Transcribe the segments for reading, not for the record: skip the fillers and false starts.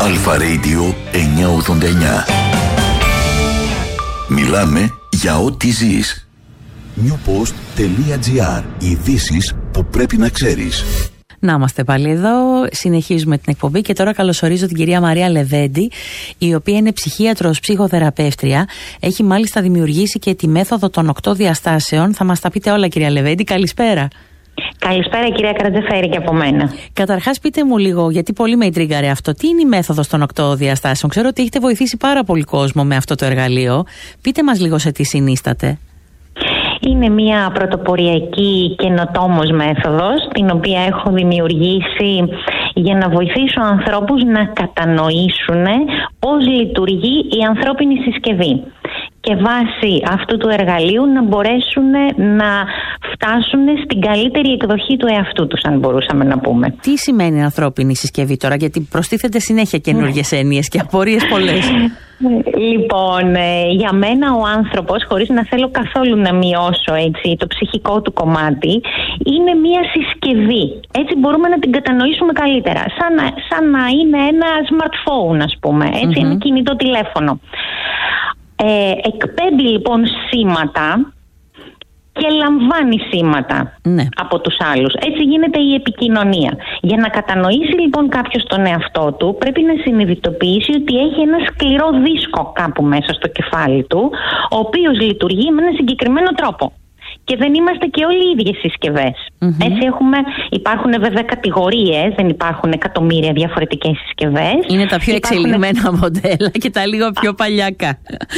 Αλφα Radio 989. Μιλάμε για ό,τι ζεις. newpost.gr. Ειδήσεις που πρέπει να ξέρεις. Να είμαστε πάλι εδώ, συνεχίζουμε την εκπομπή και τώρα καλωσορίζω την κυρία Μαρία Λεβέντη, η οποία είναι ψυχίατρος, ψυχοθεραπεύτρια. Έχει μάλιστα δημιουργήσει και τη μέθοδο των 8 διαστάσεων. Θα μας τα πείτε όλα, κυρία Λεβέντη. Καλησπέρα. Καλησπέρα, κυρία Καρατζαφέρη, και από μένα. Καταρχάς, πείτε μου λίγο, γιατί πολύ με ιντρίγκαρε αυτό. Τι είναι η μέθοδος των 8 διαστάσεων? Ξέρω ότι έχετε βοηθήσει πάρα πολύ κόσμο με αυτό το εργαλείο. Πείτε μας λίγο σε τι συνίσταται. Είναι μια πρωτοποριακή καινοτόμος μέθοδος, την οποία έχω δημιουργήσει για να βοηθήσω ανθρώπους να κατανοήσουν πώς λειτουργεί η ανθρώπινη συσκευή. Και βάσει αυτού του εργαλείου να μπορέσουν να φτάσουν στην καλύτερη εκδοχή του εαυτού τους, αν μπορούσαμε να πούμε. Τι σημαίνει ανθρώπινη συσκευή τώρα, γιατί προστίθεται συνέχεια καινούργιες έννοιες και απορίες πολλές. Λοιπόν, για μένα ο άνθρωπος, χωρίς να θέλω καθόλου να μειώσω το ψυχικό του κομμάτι, είναι μια συσκευή. Έτσι μπορούμε να την κατανοήσουμε καλύτερα. Σαν να είναι ένα smartphone, ας πούμε. Ένα κινητό τηλέφωνο. Εκπέμπει λοιπόν σήματα και λαμβάνει σήματα από τους άλλους. Έτσι γίνεται η επικοινωνία. Για να κατανοήσει λοιπόν κάποιος τον εαυτό του, πρέπει να συνειδητοποιήσει ότι έχει ένα σκληρό δίσκο κάπου μέσα στο κεφάλι του, ο οποίος λειτουργεί με ένα συγκεκριμένο τρόπο. Και δεν είμαστε και όλοι οι ίδιες συσκευές. Έτσι υπάρχουν βέβαια κατηγορίες, δεν υπάρχουν εκατομμύρια διαφορετικές συσκευές. Είναι τα πιο εξελιγμένα μοντέλα και τα λίγο πιο παλιάκα.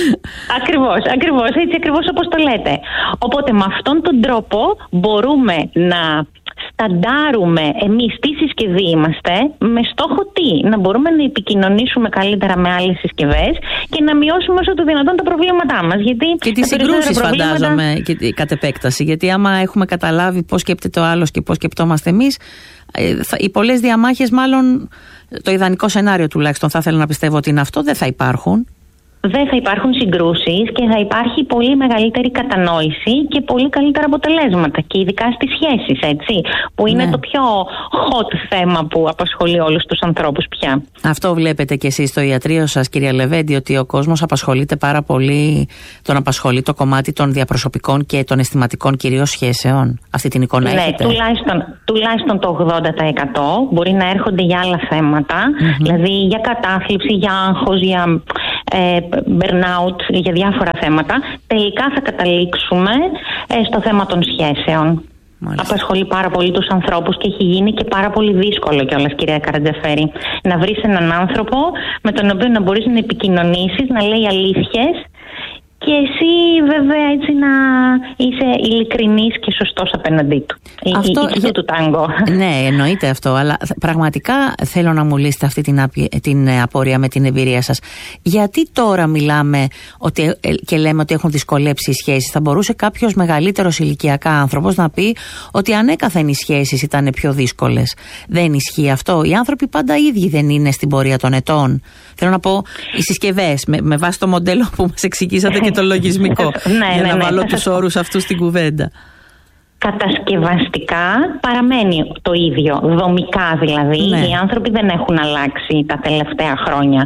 Ακριβώς, έτσι ακριβώς όπως το λέτε. Οπότε με αυτόν τον τρόπο μπορούμε να σταντάρουμε εμείς τι συσκευή είμαστε, με στόχο τι? Να μπορούμε να επικοινωνήσουμε καλύτερα με άλλες συσκευές και να μειώσουμε όσο το δυνατόν τα προβλήματά μας. Και τις συγκρούσεις φαντάζομαι και κατ' επέκταση. Γιατί άμα έχουμε καταλάβει πώς σκέπτεται ο άλλος και πώς σκεπτόμαστε εμείς, οι πολλές διαμάχες, μάλλον το ιδανικό σενάριο τουλάχιστον θα ήθελα να πιστεύω ότι είναι αυτό, δεν θα υπάρχουν. Δεν θα υπάρχουν συγκρούσεις και θα υπάρχει πολύ μεγαλύτερη κατανόηση και πολύ καλύτερα αποτελέσματα. Και ειδικά στις σχέσεις, έτσι, που είναι το πιο hot θέμα που απασχολεί όλους τους ανθρώπους πια. Αυτό βλέπετε και εσείς στο ιατρείο σας, κυρία Λεβέντη, ότι ο κόσμος απασχολείται πάρα πολύ, τον απασχολεί το κομμάτι των διαπροσωπικών και των αισθηματικών κυρίως σχέσεων. Αυτή την εικόνα έχετε? Τουλάχιστον το 80%. Μπορεί να έρχονται για άλλα θέματα, δηλαδή για κατάθλιψη, για άγχος, για burnout, για διάφορα θέματα. Τελικά θα καταλήξουμε στο θέμα των σχέσεων. Μάλιστα. Απασχολεί πάρα πολύ τους ανθρώπους και έχει γίνει και πάρα πολύ δύσκολο κιόλας, κυρία Καρατζαφέρη, να βρεις έναν άνθρωπο με τον οποίο να μπορείς να επικοινωνήσεις, να λέει αλήθειες και εσύ βέβαια έτσι να είσαι ειλικρινής και σωστός απέναντί του. Αυτό του τάγκο. Ναι, εννοείται αυτό, αλλά πραγματικά θέλω να μου λύσετε αυτή την απορία με την εμπειρία σας. Γιατί τώρα μιλάμε και λέμε ότι έχουν δυσκολέψει οι σχέσεις? Θα μπορούσε κάποιος μεγαλύτερος ηλικιακά άνθρωπος να πει ότι ανέκαθεν οι σχέσεις ήταν πιο δύσκολες. Δεν ισχύει αυτό? Οι άνθρωποι πάντα ίδιοι δεν είναι στην πορεία των ετών? Θέλω να πω, οι συσκευές, με βάση το μοντέλο που μας εξηγήσατε και το λογισμικό, για να βάλω τους όρους αυτούς στην κουβέντα. Κατασκευαστικά παραμένει το ίδιο, δομικά δηλαδή. Οι άνθρωποι δεν έχουν αλλάξει τα τελευταία χρόνια,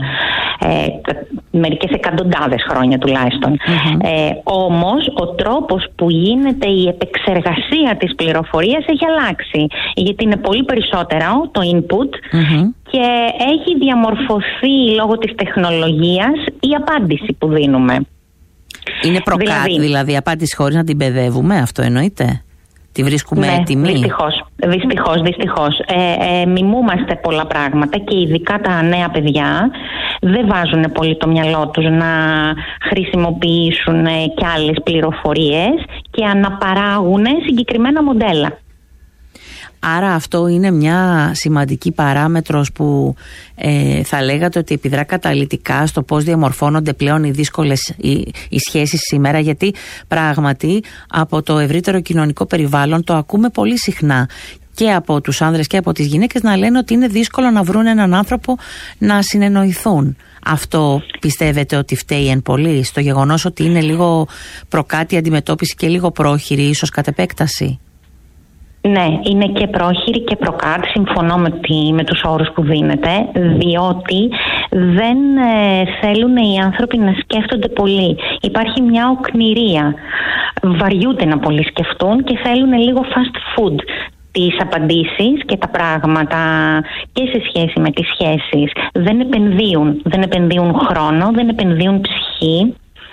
μερικές εκατοντάδες χρόνια τουλάχιστον. Όμως ο τρόπος που γίνεται η επεξεργασία της πληροφορίας έχει αλλάξει, γιατί είναι πολύ περισσότερο το input και έχει διαμορφωθεί λόγω της τεχνολογίας η απάντηση που δίνουμε. Είναι προκάτ, δηλαδή απάντηση χωρίς να την παιδεύουμε, αυτό εννοείται? Τη βρίσκουμε έτοιμη? Δυστυχώς. Μιμούμαστε πολλά πράγματα και ειδικά τα νέα παιδιά δεν βάζουν πολύ το μυαλό τους να χρησιμοποιήσουν και άλλες πληροφορίες και αναπαράγουν συγκεκριμένα μοντέλα. Άρα αυτό είναι μια σημαντική παράμετρος που θα λέγατε ότι επιδρά καταλυτικά στο πώς διαμορφώνονται πλέον οι δύσκολες οι σχέσεις σήμερα, γιατί πράγματι από το ευρύτερο κοινωνικό περιβάλλον το ακούμε πολύ συχνά και από τους άνδρες και από τις γυναίκες να λένε ότι είναι δύσκολο να βρουν έναν άνθρωπο να συνεννοηθούν. Αυτό πιστεύετε ότι φταίει εν πολύ στο γεγονός ότι είναι λίγο προκάτη αντιμετώπιση και λίγο πρόχειρη ίσως κατ' επέκταση? Ναι, είναι και πρόχειρη και προκάτ, συμφωνώ με τους όρους που δίνετε, διότι δεν θέλουν οι άνθρωποι να σκέφτονται πολύ. Υπάρχει μια οκνηρία. Βαριούνται να πολύ σκεφτούν και θέλουν λίγο fast food τις απαντήσεις και τα πράγματα και σε σχέση με τις σχέσεις. Δεν επενδύουν χρόνο, δεν επενδύουν ψυχή.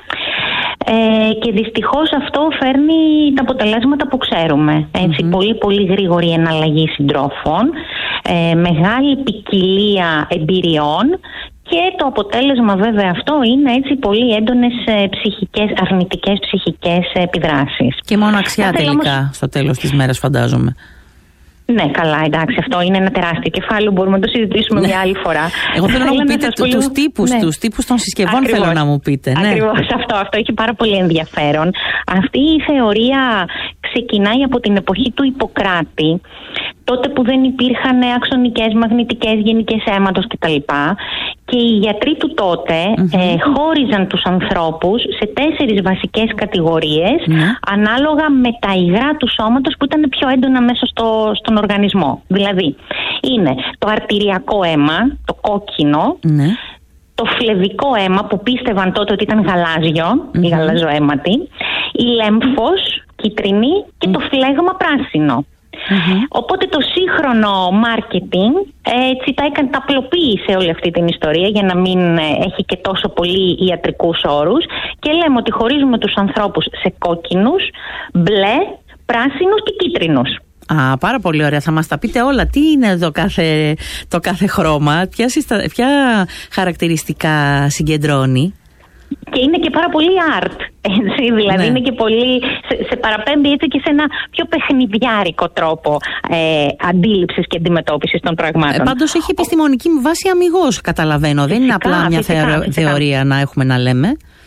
Και δυστυχώς αυτό φέρνει τα αποτελέσματα που ξέρουμε. Πολύ πολύ γρήγορη εναλλαγή συντρόφων, μεγάλη ποικιλία εμπειριών και το αποτέλεσμα βέβαια αυτό είναι πολύ έντονες αρνητικές ψυχικές επιδράσεις. Και μοναξιά τελικά στο τέλος της μέρας, φαντάζομαι. Ναι, καλά, εντάξει, αυτό είναι ένα τεράστιο κεφάλαιο, μπορούμε να το συζητήσουμε μια άλλη φορά. Εγώ θέλω να μου πείτε τους τύπους των συσκευών. Ακριβώς, θέλω να μου πείτε. Ακριβώς, αυτό έχει πάρα πολύ ενδιαφέρον. Αυτή η θεωρία ξεκινάει από την εποχή του Ιπποκράτη, τότε που δεν υπήρχαν αξονικές, μαγνητικές, γενικές αίματος κτλ. Και οι γιατροί του τότε χώριζαν τους ανθρώπους σε 4 βασικές κατηγορίες ανάλογα με τα υγρά του σώματος που ήταν πιο έντονα μέσα στον οργανισμό. Δηλαδή είναι το αρτηριακό αίμα, το κόκκινο, το φλεβικό αίμα που πίστευαν τότε ότι ήταν γαλάζιο, η γαλαζοαίματη, η λέμφος κίτρινη και το φλέγμα πράσινο. Οπότε το σύγχρονο μάρκετινγκ τα απλοποίησε όλη αυτή την ιστορία για να μην έχει και τόσο πολύ ιατρικούς όρους και λέμε ότι χωρίζουμε τους ανθρώπους σε κόκκινους, μπλε, πράσινους και κίτρινους. Πάρα πολύ ωραία. Θα μας τα πείτε όλα. Τι είναι εδώ το κάθε χρώμα, ποια χαρακτηριστικά συγκεντρώνει? Και είναι και πάρα πολύ art, δηλαδή είναι και πολύ, σε παραπέμπει έτσι και σε ένα πιο παιχνιδιάρικο τρόπο αντίληψης και αντιμετώπισης των πραγμάτων. Πάντως έχει επιστημονική βάση αμιγώς, καταλαβαίνω. Δεν είναι απλά μια θεωρία να έχουμε να λέμε.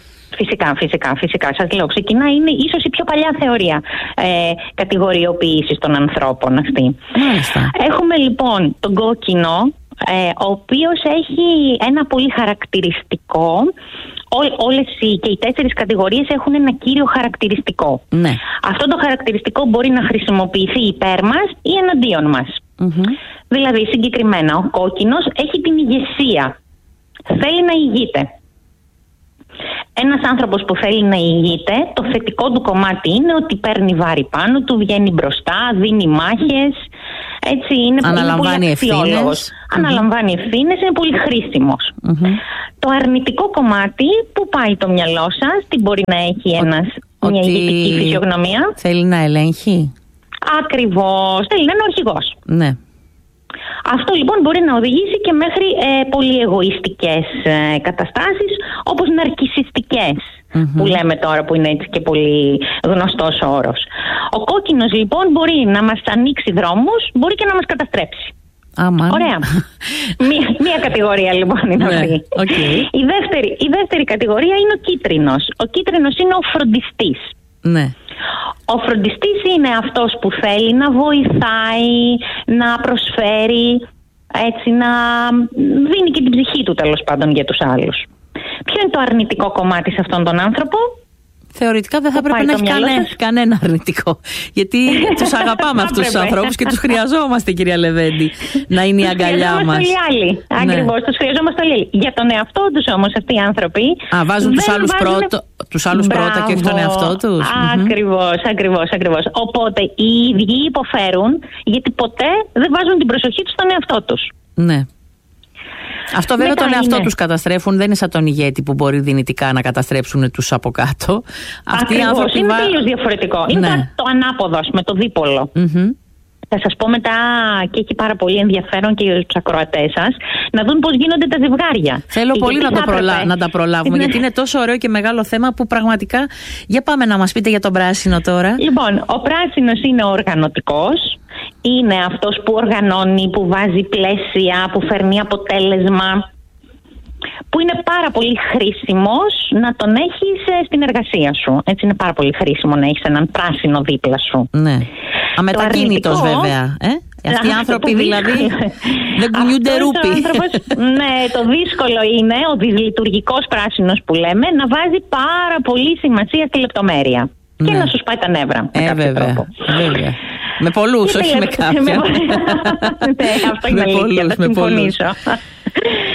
Φυσικά. Σας λέω, ξεκινά, είναι ίσως η πιο παλιά θεωρία κατηγοριοποίησης των ανθρώπων αυτή. Μάλιστα. Έχουμε λοιπόν τον κόκκινο, ο οποίος έχει ένα πολύ χαρακτηριστικό. Όλες και οι 4 κατηγορίες έχουν ένα κύριο χαρακτηριστικό. Ναι. Αυτό το χαρακτηριστικό μπορεί να χρησιμοποιηθεί υπέρ μας ή εναντίον μας. Δηλαδή, συγκεκριμένα, ο κόκκινος έχει την ηγεσία. Θέλει να ηγείται. Ένας άνθρωπος που θέλει να ηγείται, το θετικό του κομμάτι είναι ότι παίρνει βάρη πάνω του, βγαίνει μπροστά, δίνει μάχες. Έτσι είναι, αναλαμβάνει ευθύνες. Αναλαμβάνει ευθύνες, είναι πολύ χρήσιμος. Το αρνητικό κομμάτι, που πάει το μυαλό σας, τι μπορεί να έχει μια ηγετική φυσιογνωμία? Θέλει να ελέγχει. Ακριβώς, θέλει να είναι ο αρχηγός. Ναι. Αυτό λοιπόν μπορεί να οδηγήσει και μέχρι πολύ εγωιστικές καταστάσεις, όπως ναρκισσιστικές, που λέμε τώρα, που είναι έτσι και πολύ γνωστός όρος. Ο κόκκινος λοιπόν μπορεί να μας ανοίξει δρόμους, μπορεί και να μας καταστρέψει. Ωραία. Μία κατηγορία λοιπόν είναι αυτή. Η δεύτερη κατηγορία είναι ο κίτρινος. Ο κίτρινος είναι ο φροντιστής. Ναι. Ο φροντιστής είναι αυτός που θέλει να βοηθάει, να προσφέρει, έτσι, να δίνει και την ψυχή του τέλος πάντων για τους άλλους. Ποιο είναι το αρνητικό κομμάτι σε αυτόν τον άνθρωπο? Θεωρητικά δεν θα έπρεπε να έχει κανένα αρνητικό. Γιατί τους αγαπάμε αυτούς τους ανθρώπους και τους χρειαζόμαστε, κυρία Λεβέντη, να είναι η αγκαλιά μας. Όλοι οι άλλοι. Ακριβώς, τους χρειαζόμαστε όλοι οι άλλοι. Για τον εαυτό τους όμως αυτοί οι άνθρωποι. Βάζουν τους άλλους πρώτα και όχι τον εαυτό τους. Ακριβώς. Οπότε οι ίδιοι υποφέρουν γιατί ποτέ δεν βάζουν την προσοχή τους στον εαυτό τους. Ναι. Αυτό βέβαια τον εαυτό τους καταστρέφουν, δεν είναι σαν τον ηγέτη που μπορεί δυνητικά να καταστρέψουν τους από κάτω. Ακριβώς, είναι τελείως διαφορετικό. Είναι το ανάποδο, με το δίπολο. Θα σας πω μετά, και έχει πάρα πολύ ενδιαφέρον και για τους ακροατές σας, να δουν πώς γίνονται τα ζευγάρια. Θέλω πολύ να τα προλάβουμε, γιατί είναι τόσο ωραίο και μεγάλο θέμα που πραγματικά. Για πάμε να μας πείτε για τον πράσινο τώρα. Λοιπόν, ο πράσινος είναι ο οργανωτικός. Είναι αυτός που οργανώνει, που βάζει πλαίσια, που φέρνει αποτέλεσμα, που είναι πάρα πολύ χρήσιμος να τον έχεις στην εργασία σου. Έτσι είναι πάρα πολύ χρήσιμο να έχεις έναν πράσινο δίπλα σου. Ναι. Αμετακίνητος βέβαια. Αυτοί οι άνθρωποι δηλαδή δεν κουνιούνται ρούπι. Ναι, το δύσκολο είναι ο δυσλειτουργικός πράσινος που λέμε να βάζει πάρα πολύ σημασία στη λεπτομέρεια. Και να σου σπάει τα νεύρα. Βέβαια. Με πολλούς, όχι με κάποιον. Ναι, αυτό είναι αλήθεια, θα συμφωνήσω.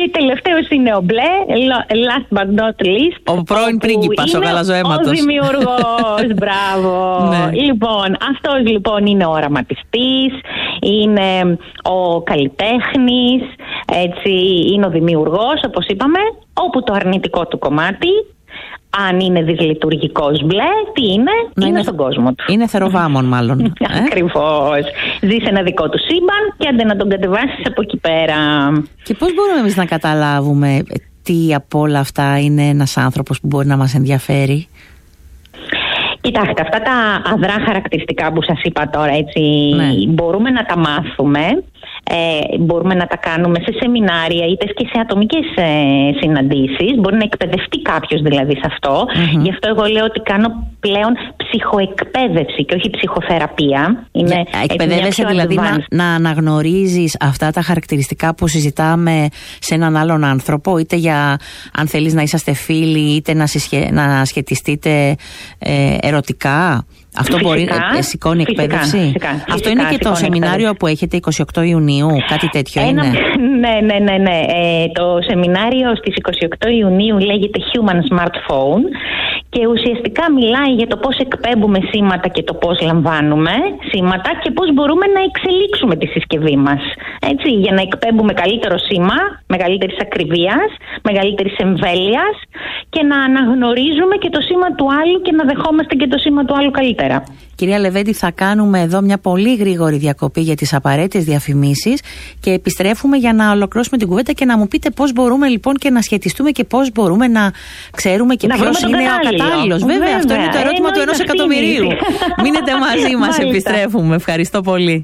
Και τελευταίος είναι ο μπλε, last but not least. Ο πρώην πρίγκιπας, ο γαλαζοαίματος. Ο δημιουργός, μπράβο. Ναι. Λοιπόν, αυτός λοιπόν είναι ο οραματιστής, είναι ο καλλιτέχνης, έτσι, είναι ο δημιουργός, όπως είπαμε, όπου το αρνητικό του κομμάτι, αν είναι δυσλειτουργικός μπλε, τι είναι, είναι στον κόσμο του. Είναι θεροβάμων μάλλον. Ακριβώς. Ζει σε ένα δικό του σύμπαν και άντε να τον κατεβάσεις από εκεί πέρα. Και πώς μπορούμε εμείς να καταλάβουμε τι από όλα αυτά είναι ένας άνθρωπος που μπορεί να μας ενδιαφέρει? Κοιτάξτε, αυτά τα αδρά χαρακτηριστικά που σας είπα τώρα, έτσι, μπορούμε να τα μάθουμε, μπορούμε να τα κάνουμε σε σεμινάρια είτε και σε ατομικές συναντήσεις, μπορεί να εκπαιδευτεί κάποιος δηλαδή σε αυτό. Γι' αυτό εγώ λέω ότι κάνω πλέον ψυχοεκπαίδευση και όχι ψυχοθεραπεία. Εκπαιδεύεσαι δηλαδή να αναγνωρίζεις αυτά τα χαρακτηριστικά που συζητάμε σε έναν άλλον άνθρωπο, είτε για αν θέλεις να είσαστε φίλοι, είτε να σχετιστείτε ερωτικά. Αυτό μπορεί να σηκώνει εκπαίδευση. Φυσικά, αυτό είναι και το σεμινάριο που έχετε 28 Ιουνίου, κάτι τέτοιο είναι? Ναι. Το σεμινάριο στις 28 Ιουνίου λέγεται Human Smartphone και ουσιαστικά μιλάει για το πώς εκπέμπουμε σήματα και το πώς λαμβάνουμε σήματα και πώς μπορούμε να εξελίξουμε τη συσκευή μας. Έτσι, για να εκπέμπουμε καλύτερο σήμα, μεγαλύτερης ακριβίας, μεγαλύτερης εμβέλειας και να αναγνωρίζουμε και το σήμα του άλλου και να δεχόμαστε και το σήμα του άλλου καλύτερα. Κυρία Λεβέντη, θα κάνουμε εδώ μια πολύ γρήγορη διακοπή για τις απαραίτητες διαφημίσεις και επιστρέφουμε για να ολοκληρώσουμε την κουβέντα και να μου πείτε πώς μπορούμε λοιπόν και να σχετιστούμε και πώς μπορούμε να ξέρουμε και ποιος είναι ο κατάλληλος. Βέβαια, αυτό είναι το ερώτημα του 1 εκατομμυρίου. Μείνετε μαζί μας, επιστρέφουμε. Ευχαριστώ πολύ.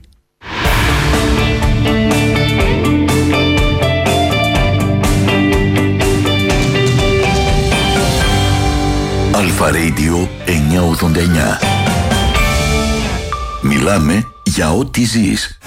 Αλφα Radio 989. Μιλάμε για ό,τι ζεις.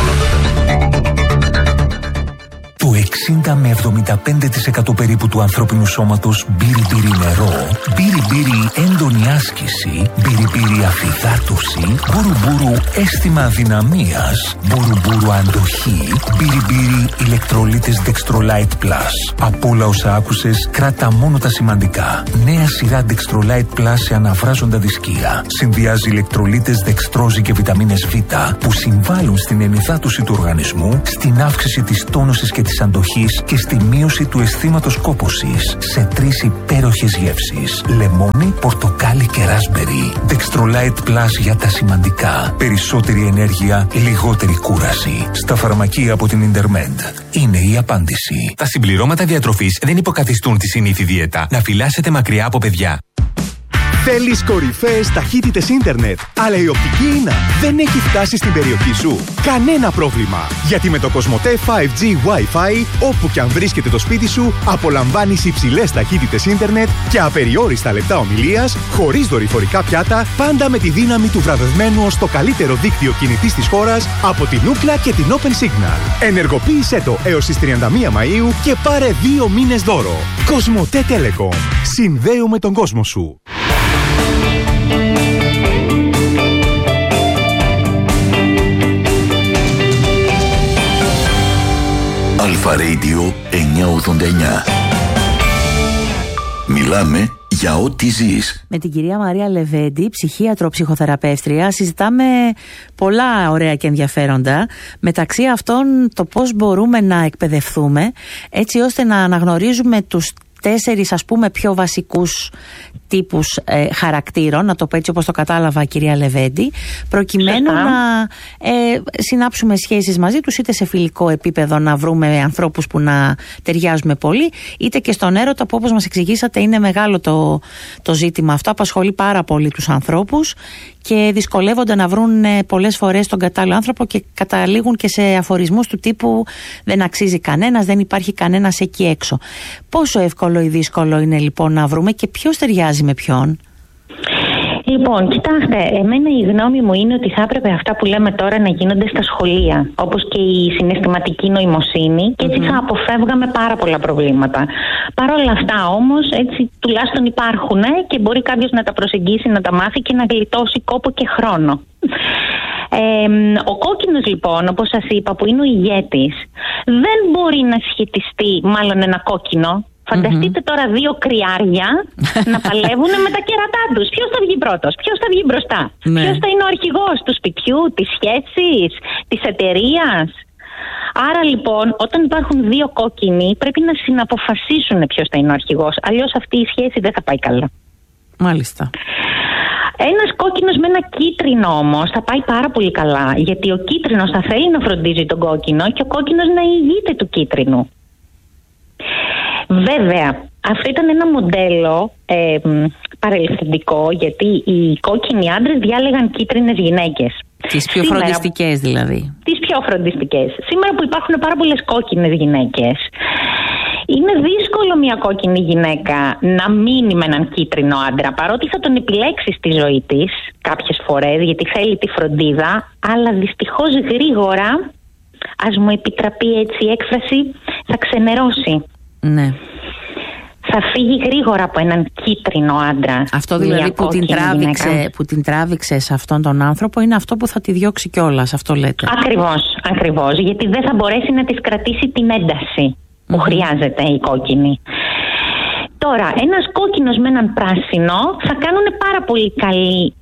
Το 60 με 75% περίπου του ανθρώπινου σώματος μπύρι-μπύρι νερό, μπύρι-μπύρι έντονη άσκηση, μπύρι-μπύρι αφυδάτωση, μπουρου-μπουρου αίσθημα αδυναμίας, μπουρου-μπουρου αντοχή, μπύρι-μπύρι ηλεκτρολίτες Dextrolite Plus. Από όλα όσα άκουσες, κράτα μόνο τα σημαντικά. Νέα σειρά Dextrolite Plus σε αναβράζοντα δισκία. Συνδυάζει ηλεκτρολίτες δεξτρόζη και βιταμίνες Β που συμβάλλουν στην ενυδάτωση του οργανισμού, στην αύξηση της τόνωσης και της αντοχής και στη μείωση του αισθήματος κόπωσης σε 3 υπέροχες γεύσεις: λεμόνι, πορτοκάλι και ράσμπερι. Dextrolite Plus για τα σημαντικά. Περισσότερη ενέργεια, λιγότερη κούραση. Στα φαρμακεία από την Intermed. Είναι η απάντηση. Τα συμπληρώματα διατροφής δεν υποκαθιστούν τη συνήθη δίαιτα. Να φυλάσσετε μακριά από παιδιά. Θέλεις κορυφαίες ταχύτητες ίντερνετ, αλλά η οπτική ίνα δεν έχει φτάσει στην περιοχή σου? Κανένα πρόβλημα, γιατί με το Cosmote 5G Wi-Fi, όπου και αν βρίσκεται το σπίτι σου, απολαμβάνεις υψηλές ταχύτητες ίντερνετ και απεριόριστα λεπτά ομιλίας, χωρίς δορυφορικά πιάτα, πάντα με τη δύναμη του βραβευμένου ως το καλύτερο δίκτυο κινητής της χώρας από την Ookla και την Open Signal. Ενεργοποίησέ το έως τις 31 Μαΐου και πάρε 2 μήνες δώρο. Cosmote Telecom. Συνδέουμε τον κόσμο σου. Αλφα Radio 989. Μιλάμε για ό,τι ζεις. Με την κυρία Μαρία Λεβέντη, ψυχίατρο ψυχοθεραπεύτρια, συζητάμε πολλά ωραία και ενδιαφέροντα. Μεταξύ αυτών το πώς μπορούμε να εκπαιδευτούμε έτσι ώστε να αναγνωρίζουμε τους 4 ας πούμε πιο βασικούς τύπους χαρακτήρων, να το πω έτσι όπως το κατάλαβα κυρία Λεβέντη, προκειμένου να συνάψουμε σχέσεις μαζί τους, είτε σε φιλικό επίπεδο να βρούμε ανθρώπους που να ταιριάζουμε πολύ, είτε και στον έρωτα που όπως μας εξηγήσατε είναι μεγάλο το ζήτημα αυτό, απασχολεί πάρα πολύ τους ανθρώπους και δυσκολεύονται να βρουν πολλές φορές τον κατάλληλο άνθρωπο και καταλήγουν και σε αφορισμούς του τύπου δεν αξίζει κανένας, δεν υπάρχει κανένας εκεί έξω. Πόσο εύκολο ή δύσκολο είναι λοιπόν να βρούμε και ποιος ταιριάζει με ποιον? Λοιπόν, κοιτάξτε, εμένα η γνώμη μου είναι ότι θα έπρεπε αυτά που λέμε τώρα να γίνονται στα σχολεία, όπως και η συναισθηματική νοημοσύνη, και έτσι θα αποφεύγαμε πάρα πολλά προβλήματα. Παρ' όλα αυτά όμως, έτσι τουλάχιστον υπάρχουν και μπορεί κάποιος να τα προσεγγίσει, να τα μάθει και να γλιτώσει κόπο και χρόνο. Ο κόκκινος λοιπόν, όπως σας είπα, που είναι ο ηγέτης, δεν μπορεί να σχετιστεί, μάλλον ένα κόκκινο. Φανταστείτε τώρα δύο κρυάρια να παλεύουν με τα κέρατά τους. Ποιος θα βγει πρώτος, ποιος θα βγει μπροστά, ποιος θα είναι ο αρχηγός του σπιτιού, της σχέσης, της εταιρείας. Άρα λοιπόν, όταν υπάρχουν δύο κόκκινοι, πρέπει να συναποφασίσουν ποιος θα είναι ο αρχηγός. Αλλιώς αυτή η σχέση δεν θα πάει καλά. Μάλιστα. Ένας κόκκινος με ένα κίτρινο όμως θα πάει πάρα πολύ καλά. Γιατί ο κίτρινος θα θέλει να φροντίζει τον κόκκινο και ο κόκκινος να ηγείται του κίτρινου. Βέβαια, αυτό ήταν ένα μοντέλο παρελθυντικό, γιατί οι κόκκινοι άντρες διάλεγαν κίτρινες γυναίκες. Τις πιο φροντιστικές δηλαδή. Τις πιο φροντιστικές. Σήμερα που υπάρχουν πάρα πολλές κόκκινες γυναίκες, είναι δύσκολο μια κόκκινη γυναίκα να μείνει με έναν κίτρινο άντρα, παρότι θα τον επιλέξει στη ζωή της κάποιες φορές, γιατί θέλει τη φροντίδα, αλλά δυστυχώς γρήγορα, ας μου επιτραπεί έτσι η έκφραση, θα ξενερώσει. Ναι. Θα φύγει γρήγορα από έναν κίτρινο άντρα. Αυτό δηλαδή που την τράβηξε σε αυτόν τον άνθρωπο είναι αυτό που θα τη διώξει κιόλας, αυτό λέτε. Ακριβώς, γιατί δεν θα μπορέσει να της κρατήσει την ένταση που χρειάζεται η κόκκινη. Τώρα, ένας κόκκινος με έναν πράσινο θα κάνουν πάρα πολύ καλή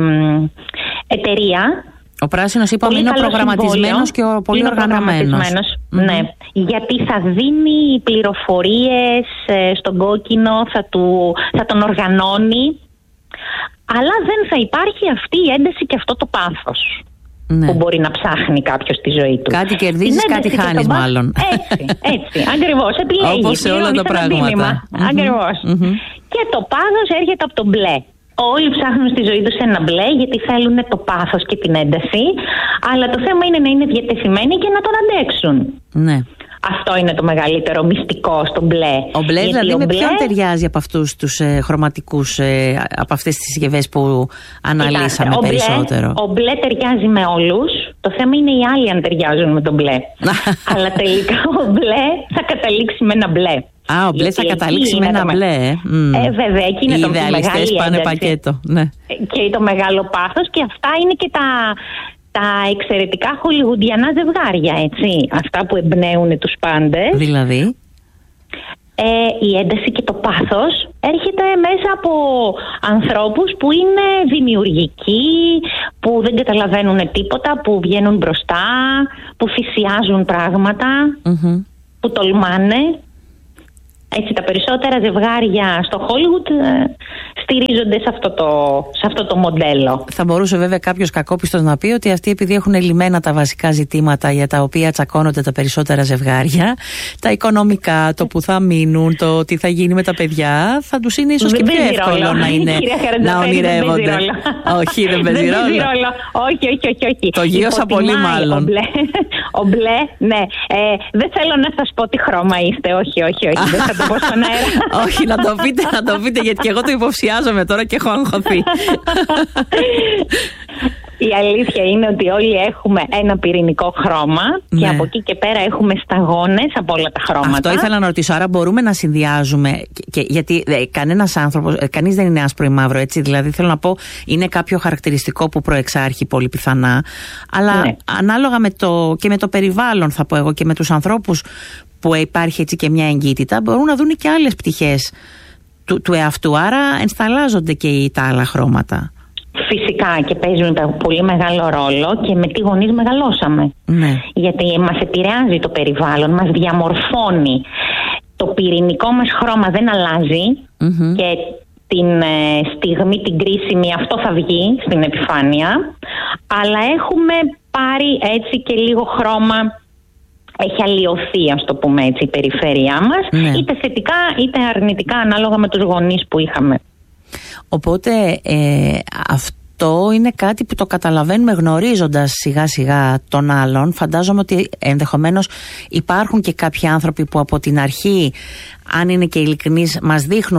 εταιρεία. Ο πράσινος, είπαμε, είναι ο προγραμματισμένος και ο πολύ οργανωμένος. Ναι, γιατί θα δίνει πληροφορίες στον κόκκινο, θα τον οργανώνει, αλλά δεν θα υπάρχει αυτή η ένταση και αυτό το πάθος. Ναι. Που μπορεί να ψάχνει κάποιος στη ζωή του. Κάτι κερδίζεις, κάτι χάνεις μάλλον. Έτσι, ακριβώς. Επιλέγεις. Όπως σε όλα τα πράγματα. Ακριβώς. Και το πάθος έρχεται από το μπλε. Όλοι ψάχνουν στη ζωή τους ένα μπλε, γιατί θέλουν το πάθος και την ένταση, αλλά το θέμα είναι να είναι διατεθειμένοι και να τον αντέξουν. Ναι. Αυτό είναι το μεγαλύτερο μυστικό στο μπλε. Ο μπλε δηλαδή με ποιον ταιριάζει από αυτούς τους χρωματικούς, από αυτές τις συσκευές που αναλύσαμε περισσότερο? Ο μπλε ταιριάζει με όλους. Το θέμα είναι οι άλλοι αν ταιριάζουν με τον μπλε. Αλλά τελικά ο μπλε θα καταλήξει με ένα μπλε. Ο μπλε θα καταλήξει με ένα μπλε. Βέβαια, εκεί είναι το μεγάλο. Οι ιδεαλιστές πάνε πακέτο. Ναι. Και το μεγάλο πάθος, και αυτά είναι και τα εξαιρετικά χολιγουντιανά ζευγάρια, έτσι. Αυτά που εμπνέουν τους πάντες. Δηλαδή? Η ένταση και το πάθος έρχεται μέσα από ανθρώπους που είναι δημιουργικοί, που δεν καταλαβαίνουν τίποτα, που βγαίνουν μπροστά, που θυσιάζουν πράγματα, που τολμάνε. Έτσι, τα περισσότερα ζευγάρια στο Hollywood στηρίζονται σε αυτό το μοντέλο. Θα μπορούσε βέβαια κάποιος κακόπιστος να πει ότι αυτοί, επειδή έχουν λυμμένα τα βασικά ζητήματα για τα οποία τσακώνονται τα περισσότερα ζευγάρια, τα οικονομικά, το που θα μείνουν, το τι θα γίνει με τα παιδιά, θα τους είναι ίσως και πιο εύκολο να ονειρεύονται. Όχι, δεν παίζει ρόλο. Όχι. Το γύρωσα πολύ μάλλον. Ο μπλε, ναι. Δεν θέλω να σας πω τι χρώμα είστε. Όχι. Δεν θα το πω στον αέρα. Όχι, να το πείτε, γιατί και εγώ το υποψιάζομαι τώρα και έχω αγχωθεί. Η αλήθεια είναι ότι όλοι έχουμε ένα πυρηνικό χρώμα, ναι, και από εκεί και πέρα έχουμε σταγόνες από όλα τα χρώματα. Αυτό ήθελα να ρωτήσω. Άρα μπορούμε να συνδυάζουμε, γιατί κανένας άνθρωπος, κανείς δεν είναι άσπρο ή μαύρο, έτσι. Δηλαδή θέλω να πω, είναι κάποιο χαρακτηριστικό που προεξάρχει πολύ πιθανά. Αλλά ναι, ανάλογα και με το περιβάλλον, θα πω εγώ, και με τους ανθρώπους που υπάρχει έτσι και μια εγκύτητα, μπορούν να δουν και άλλες πτυχές του εαυτού. Άρα ενσταλλάζονται και τα άλλα χρώματα. Φυσικά, και παίζουν πολύ μεγάλο ρόλο και με τι γονείς μεγαλώσαμε. Ναι. Γιατί μας επηρεάζει το περιβάλλον, μας διαμορφώνει. Το πυρηνικό μας χρώμα δεν αλλάζει, και την στιγμή την κρίσιμη αυτό θα βγει στην επιφάνεια, αλλά έχουμε πάρει έτσι και λίγο χρώμα. Έχει αλλοιωθεί, ας το πούμε έτσι, η περιφέρειά μας, ναι, είτε θετικά είτε αρνητικά, ανάλογα με τους γονείς που είχαμε. Οπότε αυτό είναι κάτι που το καταλαβαίνουμε γνωρίζοντας σιγά σιγά τον άλλον. Φαντάζομαι ότι ενδεχομένως υπάρχουν και κάποιοι άνθρωποι που από την αρχή, αν είναι και ειλικρινείς, μας δείχνουν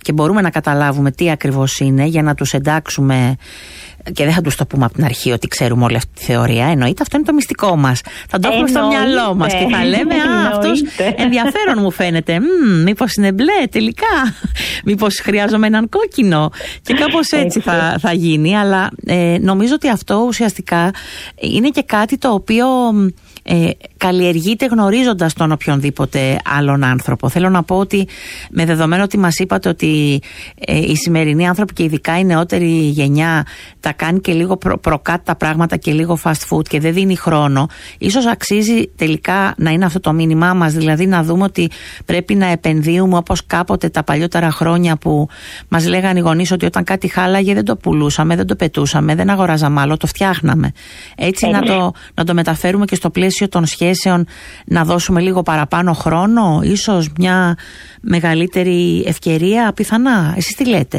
και μπορούμε να καταλάβουμε τι ακριβώς είναι για να τους εντάξουμε. Και δεν θα τους το πούμε από την αρχή ότι ξέρουμε όλη αυτή τη θεωρία. Εννοείται, αυτό είναι το μυστικό μας. Θα το έχουμε στο μυαλό μας και θα λέμε αυτός ενδιαφέρον μου φαίνεται. Μήπως είναι μπλε τελικά. Μήπως χρειάζομαι έναν κόκκινο. Και κάπως έτσι θα γίνει. Αλλά νομίζω ότι αυτό ουσιαστικά είναι και κάτι το οποίο καλλιεργείται γνωρίζοντας τον οποιονδήποτε άλλον άνθρωπο. Θέλω να πω ότι με δεδομένο ότι μας είπατε ότι οι σημερινοί άνθρωποι και ειδικά η νεότερη γενιά τα κάνει και λίγο προκάτ τα πράγματα και λίγο fast food και δεν δίνει χρόνο, ίσως αξίζει τελικά να είναι αυτό το μήνυμά μας, δηλαδή να δούμε ότι πρέπει να επενδύουμε όπως κάποτε τα παλιότερα χρόνια που μας λέγανε οι γονείς ότι όταν κάτι χάλαγε δεν το πουλούσαμε, δεν το πετούσαμε, δεν αγοράζαμε άλλο, το φτιάχναμε. Έτσι να το μεταφέρουμε και στο πλαίσιο των σχέσεων, να δώσουμε λίγο παραπάνω χρόνο, ίσως μια μεγαλύτερη ευκαιρία πιθανά. Εσείς τι λέτε?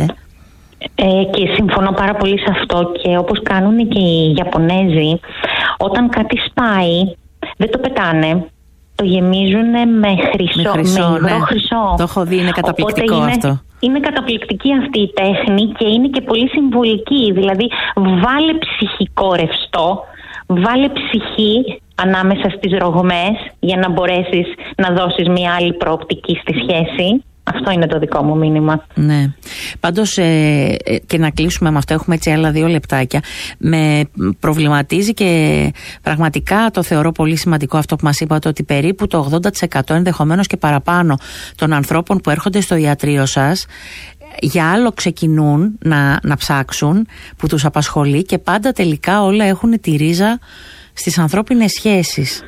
Και συμφωνώ πάρα πολύ σε αυτό, και όπως κάνουν και οι Ιαπωνέζοι, όταν κάτι σπάει δεν το πετάνε, το γεμίζουν με υγρό χρυσό. Το έχω δει, είναι καταπληκτικό αυτό. Είναι καταπληκτική αυτή η τέχνη και είναι και πολύ συμβολική, δηλαδή βάλε ψυχικό ρευστό, βάλε ψυχή ανάμεσα στις ρογμές για να μπορέσεις να δώσεις μια άλλη προοπτική στη σχέση. Αυτό είναι το δικό μου μήνυμα. Ναι. Πάντως και να κλείσουμε με αυτό, έχουμε έτσι άλλα 2 λεπτάκια. Με προβληματίζει και πραγματικά το θεωρώ πολύ σημαντικό αυτό που μας είπατε, ότι περίπου το 80% ενδεχομένως και παραπάνω των ανθρώπων που έρχονται στο ιατρείο σας για άλλο ξεκινούν να ψάξουν που τους απασχολεί, και πάντα τελικά όλα έχουν τη ρίζα στις ανθρώπινες σχέσεις.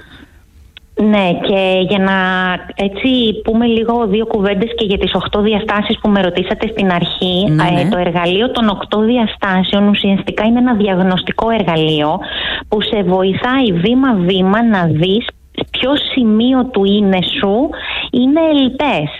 Ναι, και για να έτσι πούμε λίγο 2 κουβέντες και για τις 8 διαστάσεις που με ρωτήσατε στην αρχή. Το εργαλείο των 8 διαστάσεων ουσιαστικά είναι ένα διαγνωστικό εργαλείο που σε βοηθάει βήμα-βήμα να δεις ποιο σημείο του είναι σου είναι ελλειπές.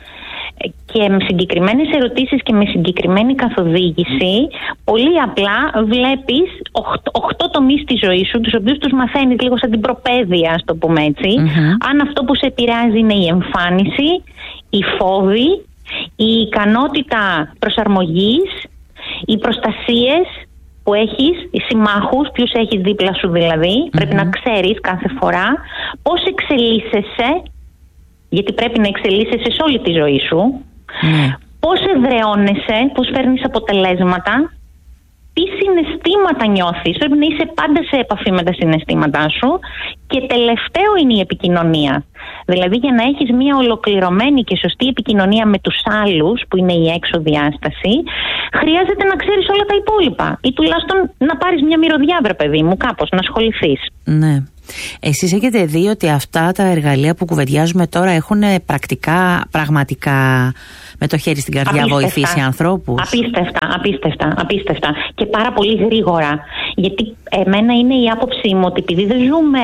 Και με συγκεκριμένες ερωτήσεις και με συγκεκριμένη καθοδήγηση, πολύ απλά βλέπεις 8 τομείς στη ζωή σου, τους οποίους τους μαθαίνεις λίγο σαν την προπαίδεια, ας το πούμε έτσι. Αν αυτό που σε επηρεάζει είναι η εμφάνιση, οι φόβοι, η ικανότητα προσαρμογής, οι προστασίες που έχεις, οι συμμάχους, ποιους έχεις δίπλα σου δηλαδή, πρέπει να ξέρεις κάθε φορά πώς εξελίσσεσαι, γιατί πρέπει να εξελίσσεσαι σε όλη τη ζωή σου. Πώς εδραιώνεσαι, πώς φέρνεις αποτελέσματα, τι συναισθήματα νιώθεις. Πρέπει να είσαι πάντα σε επαφή με τα συναισθήματά σου. Και τελευταίο είναι η επικοινωνία. Δηλαδή, για να έχεις μια ολοκληρωμένη και σωστή επικοινωνία με τους άλλους, που είναι η έξω διάσταση, χρειάζεται να ξέρεις όλα τα υπόλοιπα. Ή τουλάχιστον να πάρεις μια μυρωδιά, βρε παιδί μου, κάπως, να ασχοληθείς. Ναι. Εσείς έχετε δει ότι αυτά τα εργαλεία που κουβεντιάζουμε τώρα έχουν πραγματικά με το χέρι στην καρδιά βοηθήσει ανθρώπους? Απίστευτα. Και πάρα πολύ γρήγορα. Γιατί εμένα είναι η άποψή μου ότι επειδή δεν ζούμε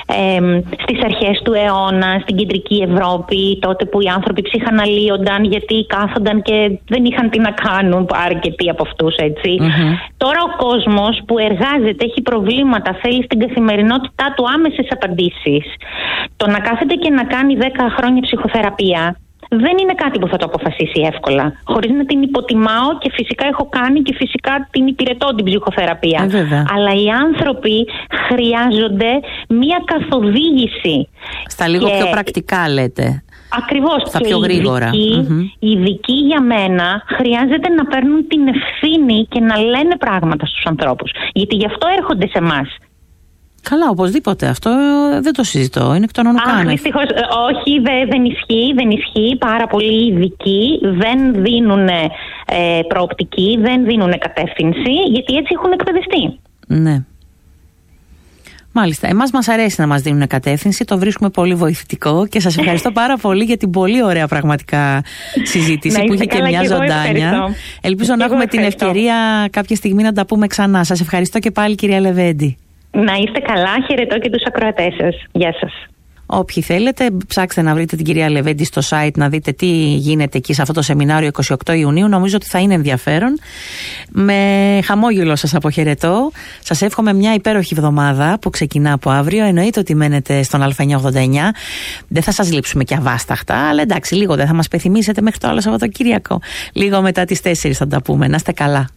στις αρχές του αιώνα, στην κεντρική Ευρώπη, τότε που οι άνθρωποι ψυχαναλύονταν γιατί κάθονταν και δεν είχαν τι να κάνουν, αρκετοί από αυτούς, έτσι. Τώρα ο κόσμος που εργάζεται, έχει προβλήματα, θέλει στην καθημερινότητά του άμεσες απαντήσεις. Το να κάθεται και να κάνει 10 χρόνια ψυχοθεραπεία δεν είναι κάτι που θα το αποφασίσει εύκολα, χωρίς να την υποτιμάω, και φυσικά έχω κάνει και φυσικά την υπηρετώ την ψυχοθεραπεία. Αλλά οι άνθρωποι χρειάζονται μία καθοδήγηση. Στα λίγο πιο πρακτικά λέτε. Ακριβώς. Στα πιο γρήγορα. Οι ειδικοί για μένα χρειάζεται να παίρνουν την ευθύνη και να λένε πράγματα στους ανθρώπους. Γιατί γι' αυτό έρχονται σε εμάς. Καλά, οπωσδήποτε. Αυτό δεν το συζητώ. Είναι εκ των όνων κάνευ. Δυστυχώς, όχι, δεν ισχύει. Πάρα πολλοί ειδικοί δεν δίνουν προοπτική, δεν δίνουν κατεύθυνση, γιατί έτσι έχουν εκπαιδευτεί. Ναι. Μάλιστα. Εμάς μας αρέσει να μας δίνουν κατεύθυνση, το βρίσκουμε πολύ βοηθητικό και σας ευχαριστώ πάρα πολύ για την πολύ ωραία πραγματικά συζήτηση που είχε και μια ζωντάνια. Ελπίζω να έχουμε την ευκαιρία κάποια στιγμή να τα πούμε ξανά. Σας ευχαριστώ και πάλι, κυρία Λεβέντη. Να είστε καλά, χαιρετώ και τους ακροατές σας. Γεια σας. Όποιοι θέλετε, ψάξτε να βρείτε την κυρία Λεβέντη στο site, να δείτε τι γίνεται εκεί σε αυτό το σεμινάριο 28 Ιουνίου. Νομίζω ότι θα είναι ενδιαφέρον. Με χαμόγελο σας αποχαιρετώ. Σας εύχομαι μια υπέροχη εβδομάδα που ξεκινά από αύριο. Εννοείται ότι μένετε στον Α989. Δεν θα σας λείψουμε και αβάσταχτα, αλλά εντάξει, λίγο δεν θα μας πεθυμίσετε μέχρι το άλλο Σαββατοκύριακο. Λίγο μετά τις 4 θα τα πούμε. Να είστε καλά.